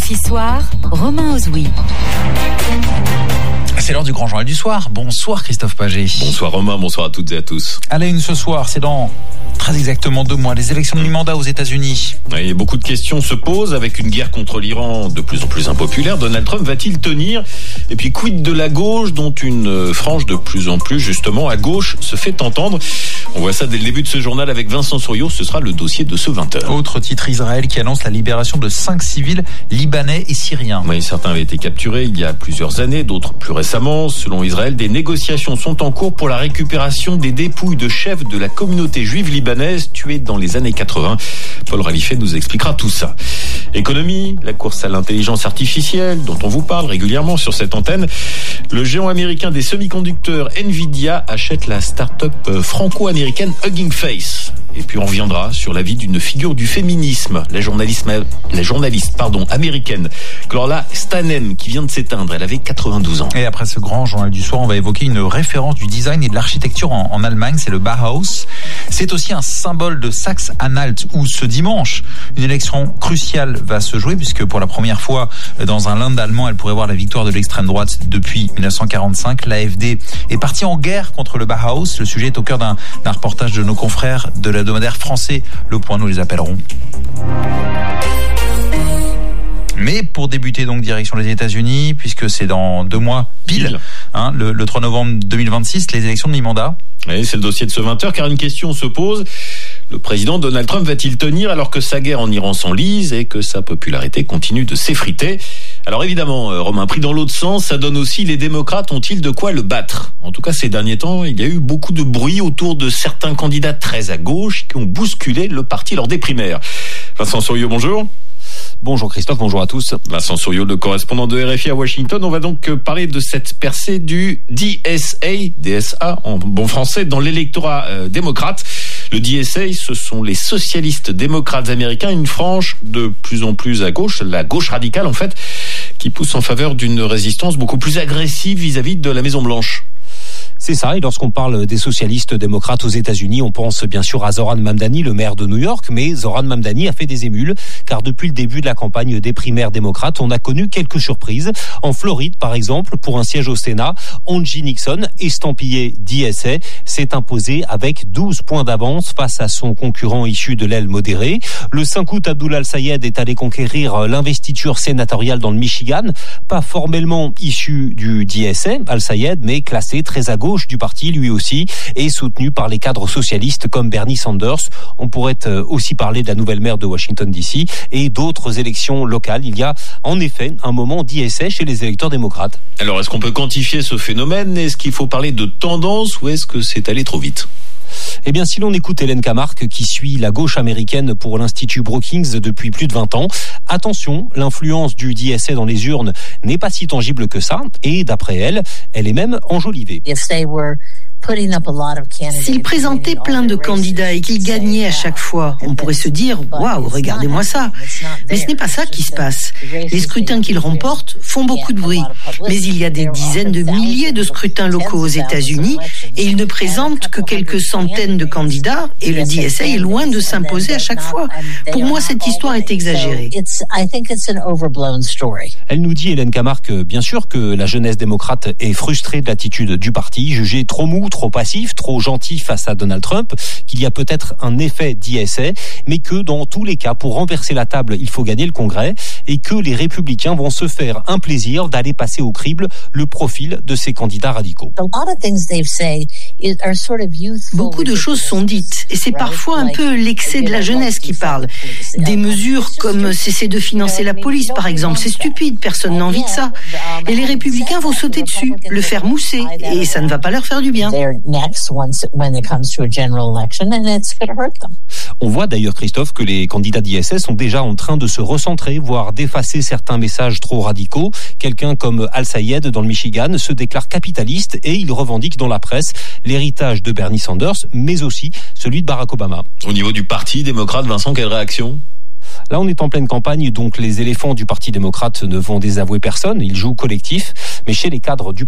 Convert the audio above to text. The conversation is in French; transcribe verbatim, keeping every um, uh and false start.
R F I Soir, Romain Ozoui. C'est l'heure du grand journal du soir. Bonsoir Christophe Paget. Bonsoir Romain, bonsoir à toutes et à tous. À la une ce soir, c'est dans très exactement deux mois, les élections de mi-mandat aux États-Unis. Et beaucoup de questions se posent avec une guerre contre l'Iran de plus en plus impopulaire. Donald Trump va-t-il tenir ? Et puis quid de la gauche, dont une frange de plus en plus justement à gauche se fait entendre. On voit ça dès le début de ce journal avec Vincent Souriau. Ce sera le dossier de ce vingt heures. Autre titre, Israël qui annonce la libération de cinq civils libanais et syriens. Oui, certains avaient été capturés il y a plusieurs années, d'autres plus récemment. Selon Israël, des négociations sont en cours pour la récupération des dépouilles de chefs de la communauté juive libanaise tués dans les années quatre-vingts. Paul Ralifet nous expliquera tout ça. Économie, la course à l'intelligence artificielle dont on vous parle régulièrement sur cette antenne. Le géant américain des semi-conducteurs Nvidia achète la start-up franco-américaine Hugging Face. Et puis on reviendra sur la vie d'une figure du féminisme, la journaliste, la journaliste pardon, américaine Gloria Steinem qui vient de s'éteindre. Elle avait quatre-vingt-douze ans. Et après ce grand journal du soir, on va évoquer une référence du design et de l'architecture en, en Allemagne, c'est le Bauhaus. C'est aussi un symbole de Saxe-Anhalt où ce dimanche, une élection cruciale va se jouer puisque pour la première fois dans un land allemand, elle pourrait voir la victoire de l'extrême droite depuis dix-neuf cent quarante-cinq. L'A F D est partie en guerre contre le Bauhaus. Le sujet est au cœur d'un, d'un reportage de nos confrères de l'hebdomadaire français Le Point, nous les appellerons. Mais pour débuter donc direction les États-Unis, puisque c'est dans deux mois pile, hein, le, le trois novembre deux mille vingt-six, les élections de mi-mandat. Oui, c'est le dossier de ce vingt heures, car une question se pose. Le président Donald Trump va-t-il tenir alors que sa guerre en Iran s'enlise et que sa popularité continue de s'effriter ? Alors évidemment, Romain, pris dans l'autre sens, ça donne aussi les démocrates ont-ils de quoi le battre ? En tout cas, ces derniers temps, il y a eu beaucoup de bruit autour de certains candidats très à gauche qui ont bousculé le parti lors des primaires. Vincent Souriau, bonjour. Bonjour Christophe, bonjour à tous. Vincent Souriau, le correspondant de R F I à Washington. On va donc parler de cette percée du D S A, D S A en bon français, dans l'électorat euh, démocrate. Le D S A, ce sont les socialistes démocrates américains, une frange de plus en plus à gauche, la gauche radicale en fait, qui pousse en faveur d'une résistance beaucoup plus agressive vis-à-vis de la Maison-Blanche. C'est ça, et lorsqu'on parle des socialistes démocrates aux États-Unis, on pense bien sûr à Zohran Mamdani, le maire de New York, mais Zohran Mamdani a fait des émules, car depuis le début de la campagne des primaires démocrates, on a connu quelques surprises. En Floride, par exemple, pour un siège au Sénat, Onji Nixon, estampillé D S A, s'est imposé avec douze points d'avance face à son concurrent issu de l'aile modérée. Le cinq août, Abdullah Al-Sayed est allé conquérir l'investiture sénatoriale dans le Michigan, pas formellement issu du D S A, Al-Sayed, mais classé très à gauche du parti, lui aussi, et soutenu par les cadres socialistes comme Bernie Sanders. On pourrait aussi parler de la nouvelle maire de Washington D C et d'autres élections locales. Il y a en effet un moment D S A chez les électeurs démocrates. Alors, est-ce qu'on peut quantifier ce phénomène ? Est-ce qu'il faut parler de tendance ou est-ce que c'est allé trop vite ? Eh bien, si l'on écoute Hélène Camarque, qui suit la gauche américaine pour l'Institut Brookings depuis plus de vingt ans, attention, l'influence du D S A dans les urnes n'est pas si tangible que ça, et d'après elle, elle est même enjolivée. S'ils présentaient plein de candidats et qu'ils gagnaient à chaque fois, on pourrait se dire « Waouh, regardez-moi ça !» Mais ce n'est pas ça qui se passe. Les scrutins qu'ils remportent font beaucoup de bruit. Mais il y a des dizaines de milliers de scrutins locaux aux États-Unis et ils ne présentent que quelques centaines de candidats et le D S A est loin de s'imposer à chaque fois. Pour moi, cette histoire est exagérée. Elle nous dit, Hélène Camarque, bien sûr que la jeunesse démocrate est frustrée de l'attitude du parti, jugée trop mou, trop passif, trop gentil face à Donald Trump, qu'il y a peut-être un effet D S A, mais que dans tous les cas, pour renverser la table, il faut gagner le Congrès, et que les républicains vont se faire un plaisir d'aller passer au crible le profil de ces candidats radicaux. Beaucoup de choses sont dites, et c'est parfois un peu l'excès de la jeunesse qui parle. Des mesures comme cesser de financer la police, par exemple, c'est stupide, personne n'a envie de ça. Et les républicains vont sauter dessus, le faire mousser, et ça ne va pas leur faire du bien. On voit d'ailleurs, Christophe, que les candidats D S A sont déjà en train de se recentrer, voire d'effacer certains messages trop radicaux. Quelqu'un comme Al-Sayed dans le Michigan se déclare capitaliste et il revendique dans la presse l'héritage de Bernie Sanders, mais aussi celui de Barack Obama. Au niveau du parti démocrate, Vincent, quelle réaction ? Là, on est en pleine campagne, donc les éléphants du Parti démocrate ne vont désavouer personne, ils jouent collectif, mais chez les cadres du